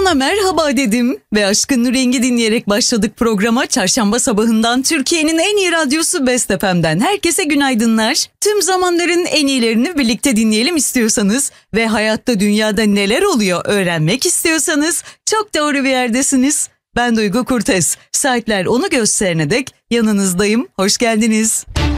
Sana merhaba dedim ve Aşkın Rengi dinleyerek başladık programa. Çarşamba sabahından Türkiye'nin en iyi radyosu Best FM'den herkese günaydınlar. Tüm zamanların en iyilerini birlikte dinleyelim istiyorsanız ve hayatta dünyada neler oluyor öğrenmek istiyorsanız çok doğru bir yerdesiniz. Ben Duygu Kurtes. Saatler onu gösterene dek yanınızdayım. Hoş geldiniz.